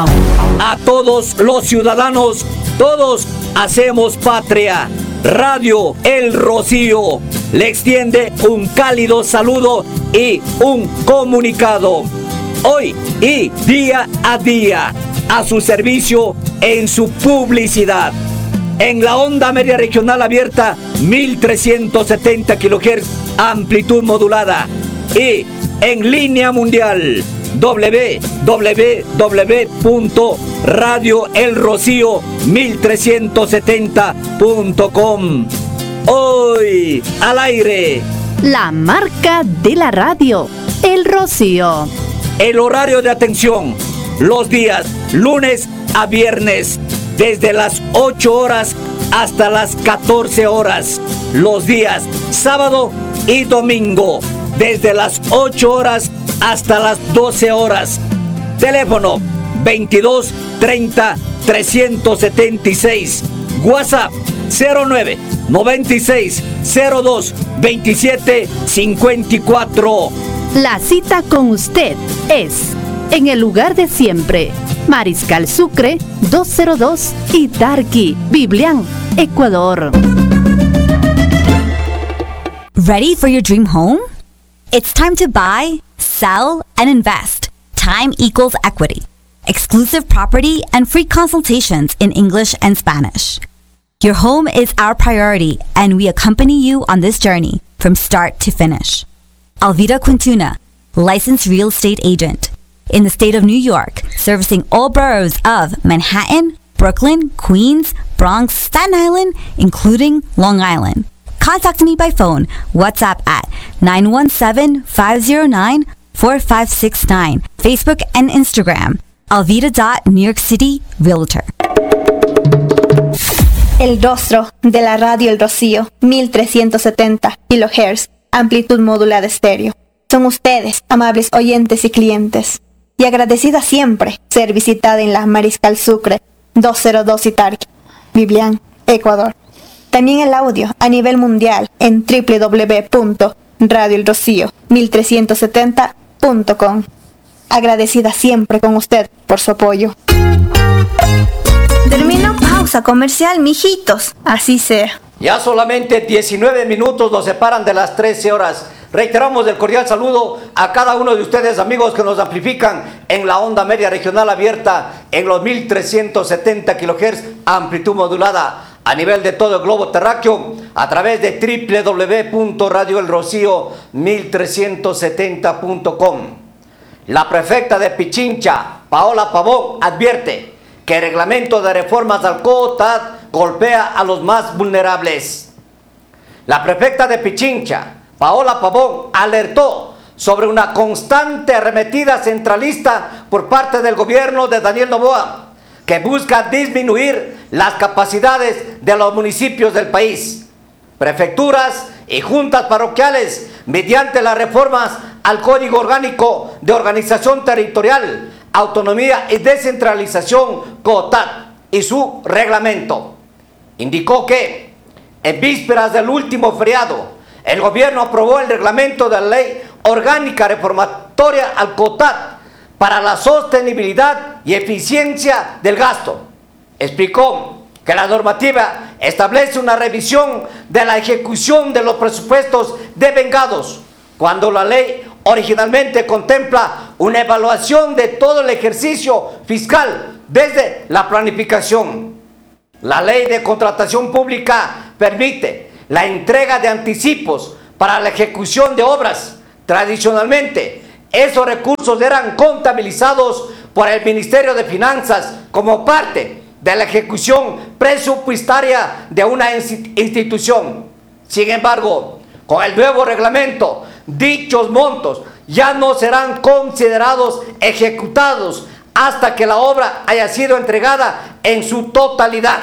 A todos los ciudadanos, todos hacemos patria. Radio El Rocío le extiende un cálido saludo y un comunicado. Hoy y día a día, a su servicio en su publicidad. En la onda media regional abierta, 1370 kHz, amplitud modulada. Y en línea mundial, www.radioelrocío1370.com. Hoy al aire, la marca de la radio, El Rocío. El horario de atención, los días lunes a viernes, desde las 8 horas hasta las 14 horas. Los días sábado y domingo, desde las 8 horas hasta las 12 horas. Teléfono 22 30 376. WhatsApp 09 96 02 27 54. La cita con usted es en el lugar de siempre. Mariscal Sucre 202 Itarqui, Biblián, Ecuador. Ready for your dream home? It's time to buy, sell, and invest. Time equals equity. Exclusive property and free consultations in English and Spanish. Your home is our priority, and we accompany you on this journey from start to finish. Alvida Quintuna, licensed real estate agent. In the state of New York, servicing all boroughs of Manhattan, Brooklyn, Queens, Bronx, Staten Island, including Long Island. Contact me by phone, WhatsApp at 917-509-4569. Facebook and Instagram, Alvida.New York City Realtor. El rostro de la radio El Rocío, 1370 kHz, amplitud modulada estéreo. Son ustedes, amables oyentes y clientes. Y agradecida siempre ser visitada en la Mariscal Sucre 202 Itarqui, Biblián, Ecuador. También el audio a nivel mundial en www.radioelrocío1370.com. Agradecida siempre con usted por su apoyo. Termino pausa comercial, mijitos. Así sea. Ya solamente 19 minutos nos separan de las 13 horas. Reiteramos el cordial saludo a cada uno de ustedes, amigos, que nos amplifican en la onda media regional abierta en los 1370 kHz, amplitud modulada a nivel de todo el globo terráqueo a través de www.radioelrocío1370.com. La prefecta de Pichincha, Paola Pavón, advierte que el reglamento de reformas al COTAD golpea a los más vulnerables. La prefecta de Pichincha, Paola Pavón, alertó sobre una constante arremetida centralista por parte del gobierno de Daniel Noboa, que busca disminuir las capacidades de los municipios del país, prefecturas y juntas parroquiales mediante las reformas al Código Orgánico de Organización Territorial, Autonomía y Descentralización COTAD y su reglamento. Indicó que en vísperas del último feriado, el gobierno aprobó el reglamento de la Ley Orgánica Reformatoria al COTAD para la sostenibilidad y eficiencia del gasto. Explicó que la normativa establece una revisión de la ejecución de los presupuestos devengados, cuando la ley originalmente contempla una evaluación de todo el ejercicio fiscal desde la planificación. La ley de contratación pública permite la entrega de anticipos para la ejecución de obras. Tradicionalmente, esos recursos eran contabilizados por el Ministerio de Finanzas como parte de la ejecución presupuestaria de una institución. Sin embargo, con el nuevo reglamento, dichos montos ya no serán considerados ejecutados hasta que la obra haya sido entregada en su totalidad.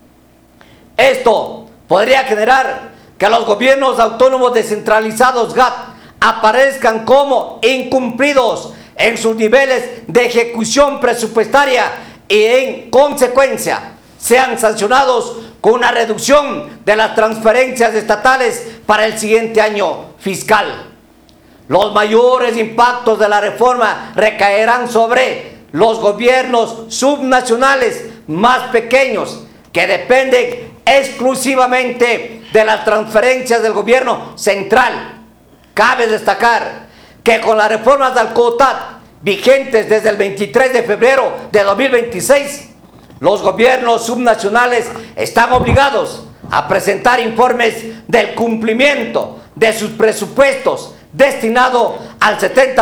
Esto podría generar que los gobiernos autónomos descentralizados GAT aparezcan como incumplidos en sus niveles de ejecución presupuestaria y en consecuencia sean sancionados con una reducción de las transferencias estatales para el siguiente año fiscal. Los mayores impactos de la reforma recaerán sobre los gobiernos subnacionales más pequeños que dependen exclusivamente de las transferencias del gobierno central. Cabe destacar que con las reformas del COTAD vigentes desde el 23 de febrero de 2026, los gobiernos subnacionales están obligados a presentar informes del cumplimiento de sus presupuestos destinado al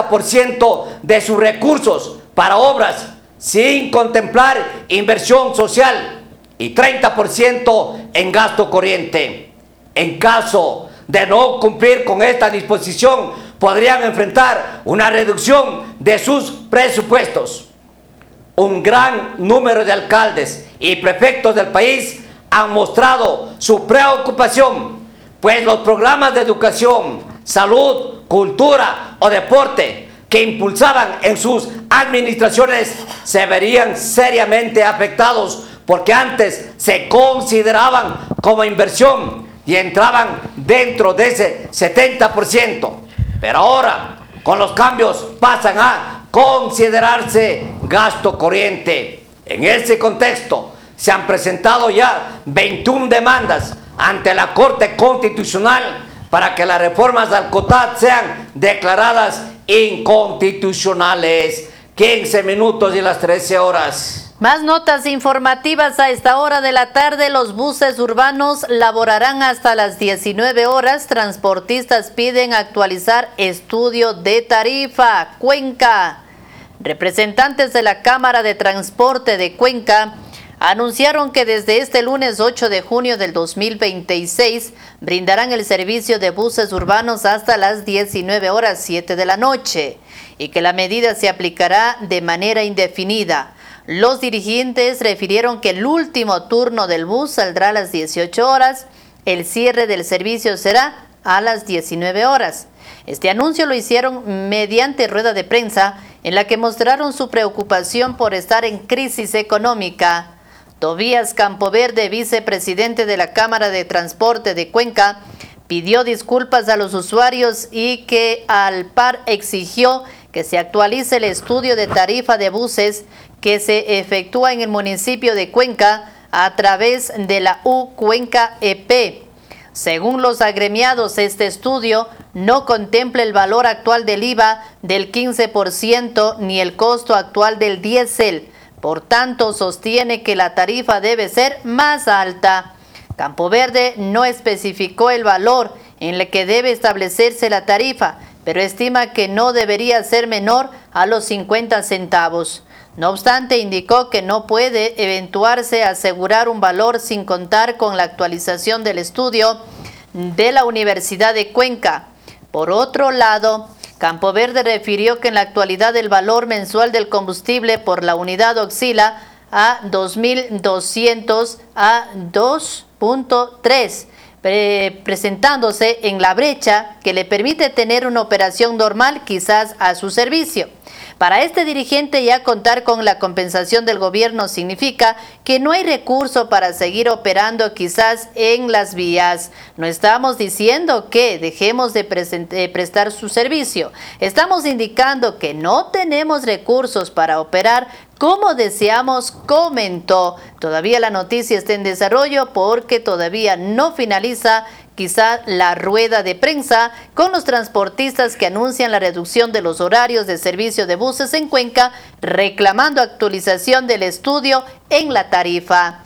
70% de sus recursos para obras sin contemplar inversión social y 30% en gasto corriente. En caso de no cumplir con esta disposición, podrían enfrentar una reducción de sus presupuestos. Un gran número de alcaldes y prefectos del país han mostrado su preocupación, pues los programas de educación, salud, cultura o deporte que impulsaban en sus administraciones se verían seriamente afectados porque antes se consideraban como inversión y entraban dentro de ese 70%. Pero ahora, con los cambios, pasan a considerarse gasto corriente. En ese contexto, se han presentado ya 21 demandas ante la Corte Constitucional para que las reformas al COTAD sean declaradas inconstitucionales. 15 minutos y las 13 horas. Más notas informativas a esta hora de la tarde. Los buses urbanos laborarán hasta las 19 horas. Transportistas piden actualizar estudio de tarifa. Cuenca. Representantes de la Cámara de Transporte de Cuenca anunciaron que desde este lunes 8 de junio del 2026 brindarán el servicio de buses urbanos hasta las 19 horas 7 de la noche y que la medida se aplicará de manera indefinida. Los dirigentes refirieron que el último turno del bus saldrá a las 18 horas, el cierre del servicio será a las 19 horas. Este anuncio lo hicieron mediante rueda de prensa en la que mostraron su preocupación por estar en crisis económica. Tobías Campoverde, vicepresidente de la Cámara de Transporte de Cuenca, pidió disculpas a los usuarios y que al par exigió que se actualice el estudio de tarifa de buses que se efectúa en el municipio de Cuenca a través de la U Cuenca EP. Según los agremiados, este estudio no contempla el valor actual del IVA del 15% ni el costo actual del diésel. Por tanto, sostiene que la tarifa debe ser más alta. Campoverde no especificó el valor en el que debe establecerse la tarifa, pero estima que no debería ser menor a los 50 centavos. No obstante, indicó que no puede eventuarse asegurar un valor sin contar con la actualización del estudio de la Universidad de Cuenca. Por otro lado, Campoverde refirió que en la actualidad el valor mensual del combustible por la unidad oscila a 2.200 a 2.3, presentándose en la brecha que le permite tener una operación normal quizás a su servicio. Para este dirigente, ya contar con la compensación del gobierno significa que no hay recurso para seguir operando quizás en las vías. No estamos diciendo que dejemos de prestar su servicio. Estamos indicando que no tenemos recursos para operar como deseamos, comentó. Todavía la noticia está en desarrollo porque todavía no finaliza quizá la rueda de prensa con los transportistas que anuncian la reducción de los horarios de servicio de buses en Cuenca, reclamando actualización del estudio en la tarifa.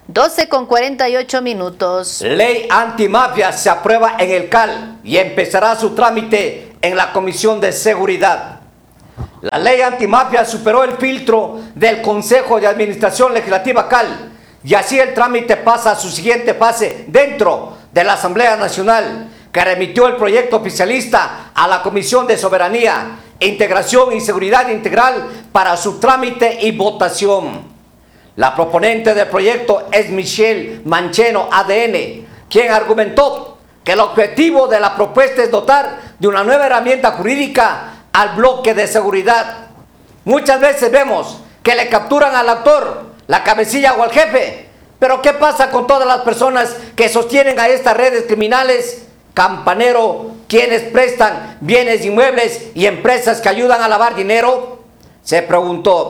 12:48 minutos. Ley antimafia se aprueba en el CAL y empezará su trámite en la Comisión de Seguridad. La ley antimafia superó el filtro del Consejo de Administración Legislativa CAL y así el trámite pasa a su siguiente fase dentro de la Asamblea Nacional, que remitió el proyecto oficialista a la Comisión de Soberanía, Integración y Seguridad Integral para su trámite y votación. La proponente del proyecto es Michelle Mancheno, ADN, quien argumentó que el objetivo de la propuesta es dotar de una nueva herramienta jurídica al bloque de seguridad. Muchas veces vemos que le capturan al actor, la cabecilla o al jefe, pero ¿qué pasa con todas las personas que sostienen a estas redes criminales? Campanero, quienes prestan bienes inmuebles y empresas que ayudan a lavar dinero. Se preguntó,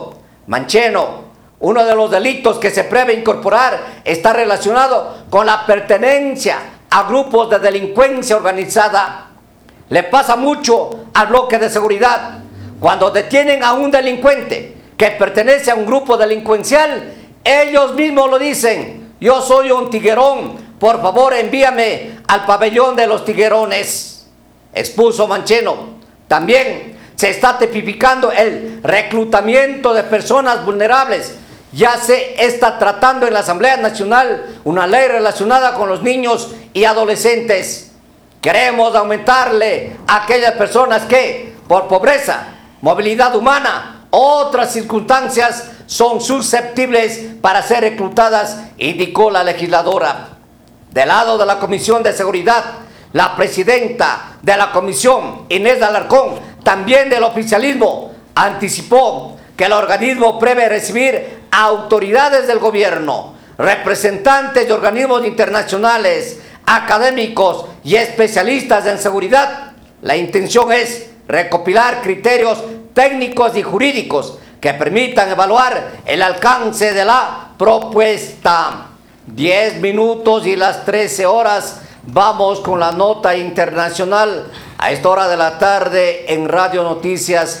Mancheno, uno de los delitos que se prevé incorporar está relacionado con la pertenencia a grupos de delincuencia organizada. Le pasa mucho al bloque de seguridad. Cuando detienen a un delincuente que pertenece a un grupo delincuencial, ellos mismos lo dicen: yo soy un tiguerón, por favor envíame al pabellón de los tiguerones, expuso Mancheno. También se está tipificando el reclutamiento de personas vulnerables. Ya se está tratando en la Asamblea Nacional una ley relacionada con los niños y adolescentes. Queremos aumentarle a aquellas personas que, por pobreza, movilidad humana, otras circunstancias, son susceptibles para ser reclutadas, indicó la legisladora. Del lado de la Comisión de Seguridad, la presidenta de la comisión, Inés Alarcón, también del oficialismo, anticipó que el organismo prevé recibir a autoridades del gobierno, representantes de organismos internacionales, académicos y especialistas en seguridad. La intención es recopilar criterios técnicos y jurídicos que permitan evaluar el alcance de la propuesta. 10 minutos y las 13 horas. Vamos con la nota internacional a esta hora de la tarde en Radio Noticias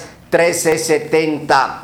1370.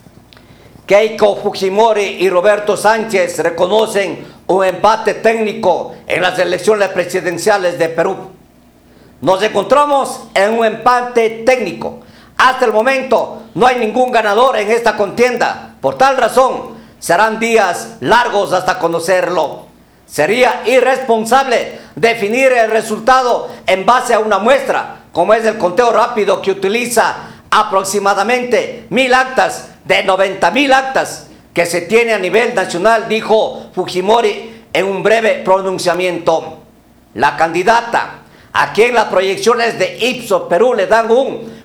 Keiko Fujimori y Roberto Sánchez reconocen un empate técnico en las elecciones presidenciales de Perú. Nos encontramos en un empate técnico. Hasta el momento no hay ningún ganador en esta contienda. Por tal razón, serán días largos hasta conocerlo. Sería irresponsable definir el resultado en base a una muestra, como es el conteo rápido que utiliza aproximadamente 1,000 actas de 90,000 actas que se tiene a nivel nacional, dijo Fujimori en un breve pronunciamiento. La candidata, a quien las proyecciones de Ipsos Perú le dan un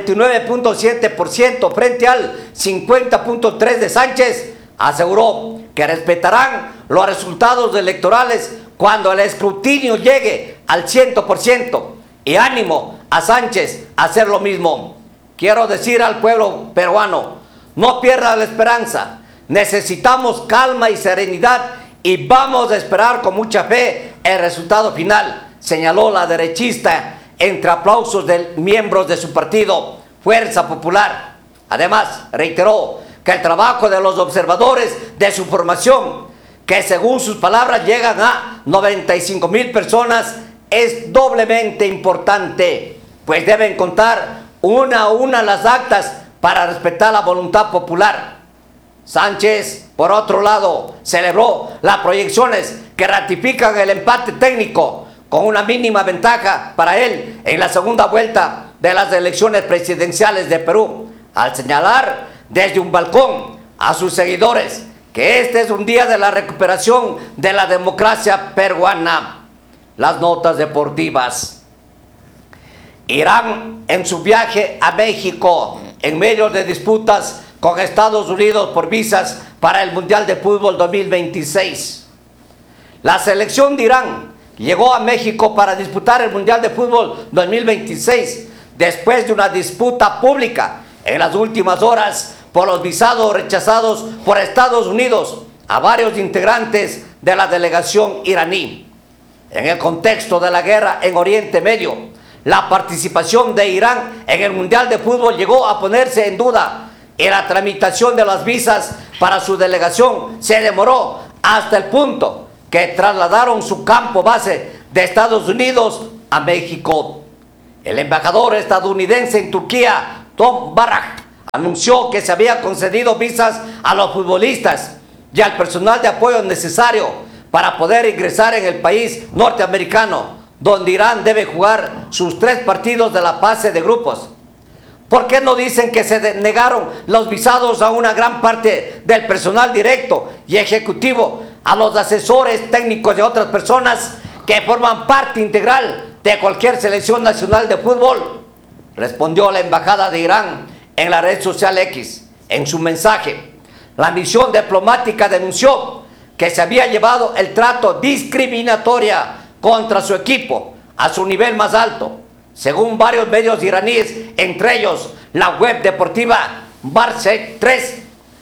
49.7% frente al 50.3% de Sánchez, aseguró que respetarán los resultados electorales cuando el escrutinio llegue al 100%, y ánimo a Sánchez a hacer lo mismo. Quiero decir al pueblo peruano: no pierda la esperanza, necesitamos calma y serenidad y vamos a esperar con mucha fe el resultado final, señaló la derechista entre aplausos de miembros de su partido, Fuerza Popular. Además, reiteró que el trabajo de los observadores de su formación, que según sus palabras llegan a 95,000 personas, es doblemente importante, pues deben contar una a una las actas para respetar la voluntad popular. Sánchez, por otro lado, celebró las proyecciones que ratifican el empate técnico con una mínima ventaja para él en la segunda vuelta de las elecciones presidenciales de Perú, al señalar desde un balcón a sus seguidores que este es un día de la recuperación de la democracia peruana. Las notas deportivas. Irán, en su viaje a México, en medio de disputas con Estados Unidos por visas para el Mundial de Fútbol 2026. La selección de Irán llegó a México para disputar el Mundial de Fútbol 2026 después de una disputa pública en las últimas horas por los visados rechazados por Estados Unidos a varios integrantes de la delegación iraní. En el contexto de la guerra en Oriente Medio, la participación de Irán en el Mundial de Fútbol llegó a ponerse en duda y la tramitación de las visas para su delegación se demoró hasta el punto que trasladaron su campo base de Estados Unidos a México. El embajador estadounidense en Turquía, Tom Barrack, anunció que se había concedido visas a los futbolistas y al personal de apoyo necesario para poder ingresar en el país norteamericano, donde Irán debe jugar sus 3 partidos de la fase de grupos. ¿Por qué no dicen que se negaron los visados a una gran parte del personal directo y ejecutivo, a los asesores técnicos y otras personas que forman parte integral de cualquier selección nacional de fútbol? Respondió la embajada de Irán en la red social X. En su mensaje, la misión diplomática denunció que se había llevado el trato discriminatorio contra su equipo a su nivel más alto, según varios medios iraníes, entre ellos la web deportiva Barset 3.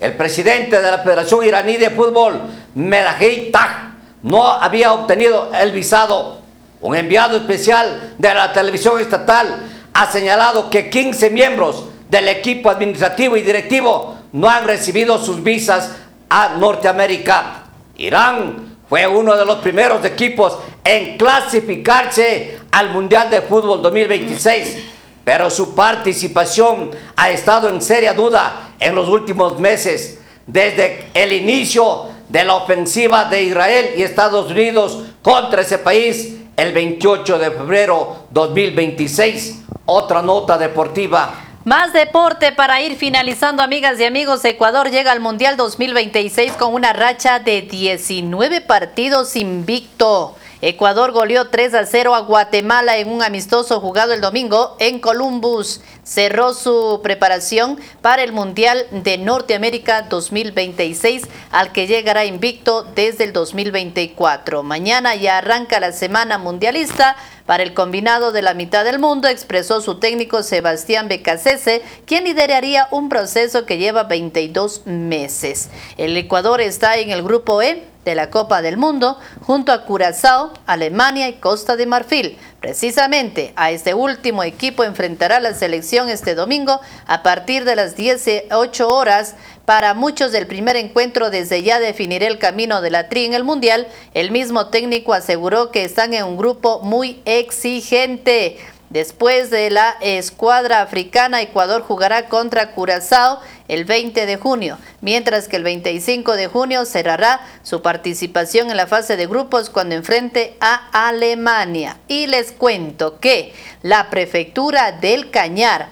el presidente de la Federación Iraní de Fútbol, Mehdi Taj, no había obtenido el visado. Un enviado especial de la televisión estatal ha señalado que 15 miembros del equipo administrativo y directivo no han recibido sus visas a Norteamérica. Irán fue uno de los primeros equipos en clasificarse al Mundial de Fútbol 2026, pero su participación ha estado en seria duda en los últimos meses, desde el inicio de la ofensiva de Israel y Estados Unidos contra ese país el 28 de febrero 2026. Otra nota deportiva. Más deporte para ir finalizando, amigas y amigos. Ecuador llega al Mundial 2026 con una racha de 19 partidos invicto. Ecuador goleó 3-0 a Guatemala en un amistoso jugado el domingo en Columbus. Cerró su preparación para el Mundial de Norteamérica 2026, al que llegará invicto desde el 2024. Mañana ya arranca la semana mundialista para el combinado de la mitad del mundo, expresó su técnico Sebastián Becasese, quien lideraría un proceso que lleva 22 meses. El Ecuador está en el grupo E de la Copa del Mundo, junto a Curazao, Alemania y Costa de Marfil. Precisamente a este último equipo enfrentará la selección este domingo a partir de las 18 horas. Para muchos del primer encuentro desde ya definirá el camino de la tri en el Mundial. El mismo técnico aseguró que están en un grupo muy exigente. Después de la escuadra africana, Ecuador jugará contra Curazao el 20 de junio, mientras que el 25 de junio cerrará su participación en la fase de grupos cuando enfrente a Alemania. Y les cuento que la prefectura del Cañar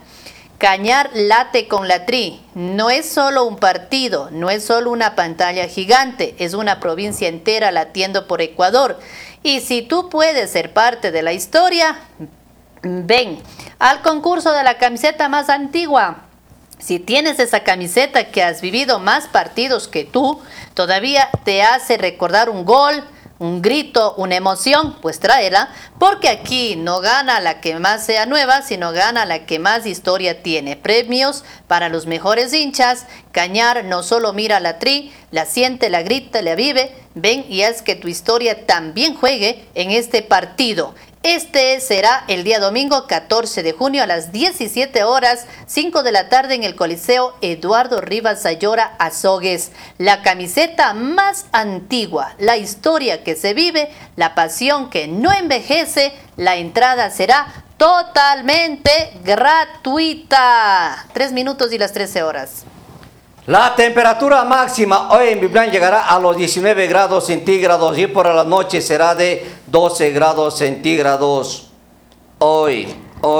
late con la tri. No es solo un partido, no es solo una pantalla gigante, es una provincia entera latiendo por Ecuador. Y si tú puedes ser parte de la historia, ven al concurso de la camiseta más antigua. Si tienes esa camiseta que has vivido más partidos que tú, todavía te hace recordar un gol, un grito, una emoción, pues tráela, porque aquí no gana la que más sea nueva, sino gana la que más historia tiene. Premios para los mejores hinchas. Cañar no solo mira la tri, la siente, la grita, la vive. Ven y haz que tu historia también juegue en este partido. Este será el día domingo 14 de junio a las 17 horas, 5 de la tarde en el Coliseo Eduardo Rivas Ayora Azogues. La camiseta más antigua, la historia que se vive, la pasión que no envejece. La entrada será totalmente gratuita. 3 minutos y las 13 horas. La temperatura máxima hoy en Biblián llegará a los 19 grados centígrados y por la noche será de 12 grados centígrados. Hoy.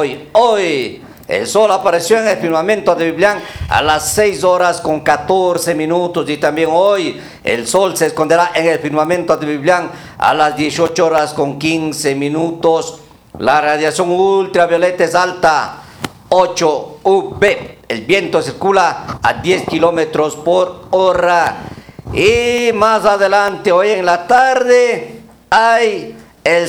El sol apareció en el firmamento de Biblián a las 6 horas con 14 minutos y también hoy el sol se esconderá en el firmamento de Biblián a las 18 horas con 15 minutos. La radiación ultravioleta es alta, 8 UV. El viento circula a 10 kilómetros por hora. Y más adelante, hoy en la tarde, hay el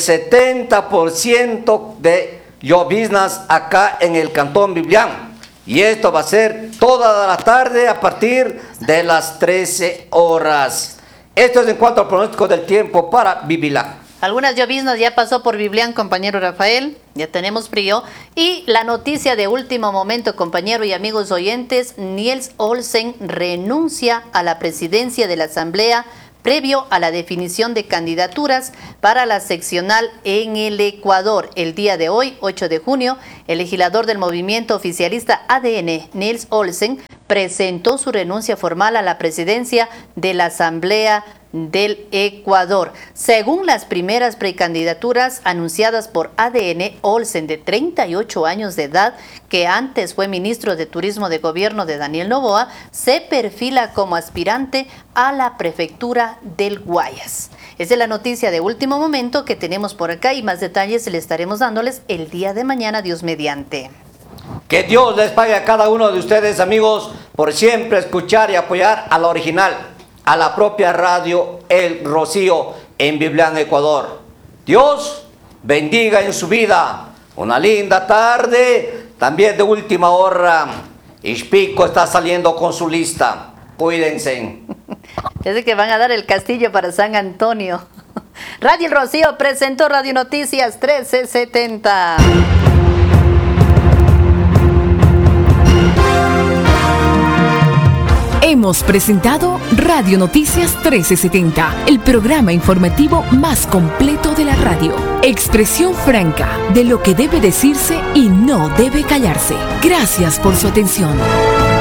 70% de lloviznas acá en el Cantón Biblián. Y esto va a ser toda la tarde a partir de las 13 horas. Esto es en cuanto al pronóstico del tiempo para Bibilá. Algunas lloviznas ya pasó por Biblián, compañero Rafael, ya tenemos frío. Y la noticia de último momento, compañero y amigos oyentes, Niels Olsen renuncia a la presidencia de la Asamblea previo a la definición de candidaturas para la seccional en el Ecuador. El día de hoy, 8 de junio, el legislador del movimiento oficialista ADN, Niels Olsen, presentó su renuncia formal a la presidencia de la Asamblea del Ecuador. Según las primeras precandidaturas anunciadas por ADN, Olsen, de 38 años de edad, que antes fue ministro de Turismo de Gobierno de Daniel Noboa, se perfila como aspirante a la prefectura del Guayas. Esa es la noticia de último momento que tenemos por acá y más detalles le estaremos dándoles el día de mañana, Dios mediante. Que Dios les pague a cada uno de ustedes, amigos, por siempre escuchar y apoyar a la original, a la propia radio El Rocío en Biblián, Ecuador. Dios bendiga en su vida. Una linda tarde, también de última hora. Ispico está saliendo con su lista. Cuídense. Es que van a dar el castillo para San Antonio. Radio El Rocío presentó Radio Noticias 1370. Hemos presentado Radio Noticias 1370, el programa informativo más completo de la radio. Expresión franca de lo que debe decirse y no debe callarse. Gracias por su atención.